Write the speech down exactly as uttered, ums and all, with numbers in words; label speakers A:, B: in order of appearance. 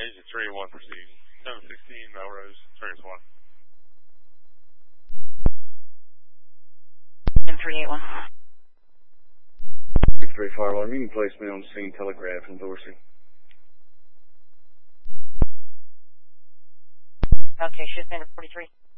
A: Agent three one proceeding. seven sixteen Melrose, Trace one.
B: M three eight one.
C: three five one, you can place me on scene telegraph in Dorsey.
B: Okay, shift center forty-three.